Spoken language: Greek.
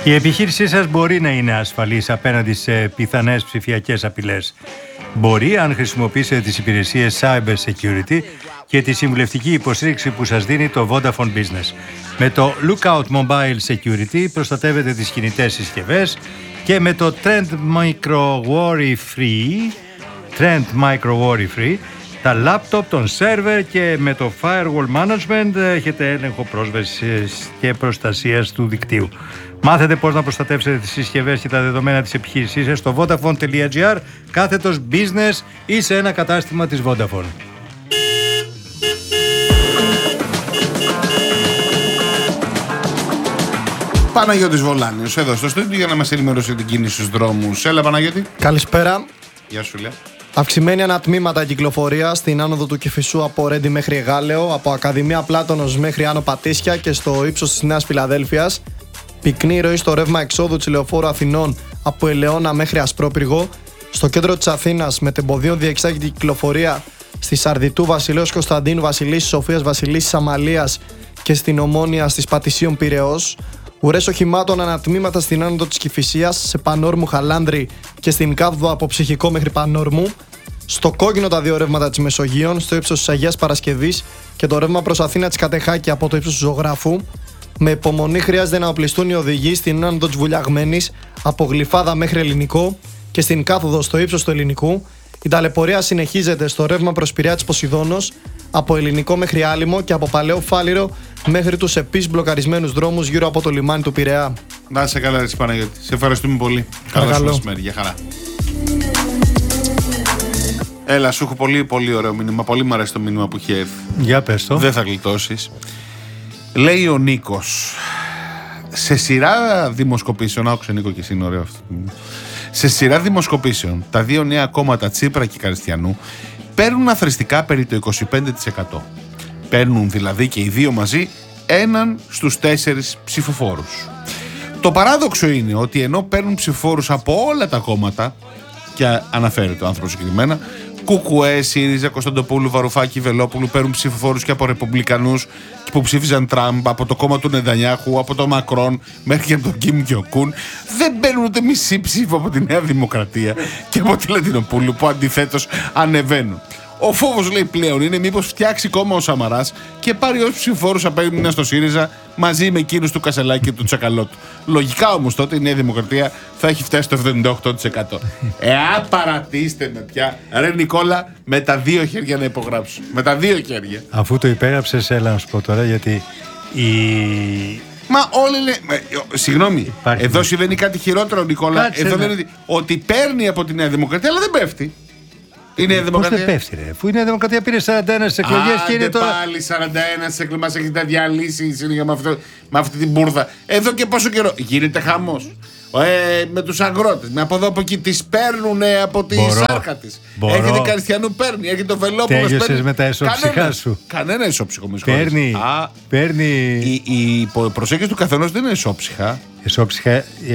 Η επιχείρησή σας μπορεί να είναι ασφαλής απέναντι σε πιθανές ψηφιακές απειλές. Μπορεί, αν χρησιμοποιήσετε τις υπηρεσίες Cyber Security και τη συμβουλευτική υποστήριξη που σας δίνει το Vodafone Business. Με το Lookout Mobile Security προστατεύετε τις κινητές συσκευές και με το Trend Micro Worry Free τα λάπτοπ, τον σερβερ και με το Firewall Management έχετε έλεγχο πρόσβασης και προστασίας του δικτύου. Μάθετε πώς να προστατεύσετε τις συσκευές και τα δεδομένα της επιχείρησής σας στο vodafone.gr/business ή σε ένα κατάστημα της Vodafone. Παναγιώτης Βολάνιος εδώ στο στούντιο για να μας ενημερώσει την κίνηση στους δρόμους. Έλα Παναγιώτη. Καλησπέρα. Γεια σου λέει. Αυξημένη ανατμήματα κυκλοφορία στην άνοδο του Κηφισού από Ρέντι μέχρι Εγάλεο, από Ακαδημία Πλάτωνος μέχρι Άνω Πατήσια και στο ύψος της Νέας Φιλαδέλφειας. Πυκνή ροή στο ρεύμα εξόδου της Λεωφόρου Αθηνών από Ελαιώνα μέχρι Ασπρόπυργο. Στο κέντρο της Αθήνας με τεμποδίων διεξάγεται κυκλοφορία στη Σαρδιτού Βασιλέως Κωνσταντίνου Βασιλίσσης Σοφίας Βασιλίσσης Αμαλίας και στην Ομόνια στις Πατησίων Πειραιώς. Ουρές οχημάτων ανατμήματα στην άνοδο της Κηφισίας, σε Πανόρμου Χαλάνδρη και στην κάθοδο από Ψυχικό μέχρι Πανόρμου. Στο κόκκινο τα δύο ρεύματα της Μεσογείων, στο ύψος της Αγίας Παρασκευής και το ρεύμα προς Αθήνα της Κατεχάκη από το ύψος του Ζωγράφου. Με υπομονή χρειάζεται να οπλιστούν οι οδηγοί στην άνοδο της Βουλιαγμένης από Γλυφάδα μέχρι Ελληνικό και στην κάθοδο στο ύψος του Ελληνικού. Η ταλαιπωρία συνεχίζεται στο ρεύμα προς Πειραιά της Ποσειδώνος από Ελληνικό μέχρι Άλυμο και από Παλαιό Φάληρο μέχρι τους επίσης μπλοκαρισμένους δρόμους γύρω από το λιμάνι του Πειραιά. Να είσαι καλά ρε Παναγιώτη. Σε ευχαριστούμε πολύ. Καλό μεσημέρι. Γεια χαρά. Έλα, σου έχω πολύ ωραίο μήνυμα. Πολύ μου αρέσει το μήνυμα που έχει έρθει. Για πες το. Δεν θα γλιτώσεις. Λέει ο Νίκος. Σε σειρά δημοσκοπήσεων, άκουσε Νίκο και εσύ είναι ωραίο αυτό. Σε σειρά δημοσκοπήσεων, τα δύο νέα κόμματα Τσίπρα και Καριστιανού παίρνουν αθρηστικά περί το 25%. Παίρνουν δηλαδή και οι δύο μαζί 1 στους 4 ψηφοφόρους. Το παράδοξο είναι ότι ενώ παίρνουν ψηφοφόρους από όλα τα κόμματα, και αναφέρεται ο άνθρωπος συγκεκριμένα, Κουκουέ, ΣΥΡΙΖΑ, Κωνσταντοπούλου, Βαρουφάκη, Βελόπουλου, παίρνουν ψηφοφόρους και από Ρεπουμπλικανούς που ψήφιζαν Τραμπ, από το κόμμα του Νετανιάχου, από το Μακρόν μέχρι και από τον Κιμ Τζονγκ-Un. Δεν παίρνουν ούτε μισή ψήφο από τη Νέα Δημοκρατία και από τη Λατινοπούλου που αντιθέτως ανεβαίνουν. Ο φόβος λέει πλέον είναι μήπως φτιάξει κόμμα ο Σαμαράς και πάρει όσους ψηφοφόρους απέμειναν στο ΣΥΡΙΖΑ μαζί με εκείνους του Κασελάκη και του Τσακαλώτου. Λογικά όμως τότε η Νέα Δημοκρατία θα έχει φτάσει στο 78%. Παρατήστε με πια. Ρε Νικόλα, με τα δύο χέρια να υπογράψω. Με τα δύο χέρια. Αφού το υπέγραψες, έλα να σου πω τώρα γιατί Μα όλοι λένε. Συγγνώμη, εδώ συμβαίνει κάτι χειρότερο, Νικόλα. Κάτσε, εδώ λένε ότι παίρνει από τη Νέα Δημοκρατία, αλλά δεν πέφτει. Η Νέα Πώς Δημοκρατία. δεν πέφτει ρε, αφού η Νέα Δημοκρατία πήρε 41 στις εκλογές και είναι τώρα. Πάλι 41 στις εκλογές, μας έχετε διαλύσει με αυτή την μπουρδα. Εδώ και πόσο καιρό γίνεται χαμός. Με τους αγρότες, με από εδώ από εκεί, τις παίρνουν από τη σάρκα της. Έρχεται Καριστιανού, παίρνει, έρχεται το Βελόπουλο. Τέλειωσες με τα εσωψυχά σου. Κανένα εσωψυχο, με Παίρνει. Η προσέγγιση του καθενός δεν είναι εσωψυχά. Εσωψυχά,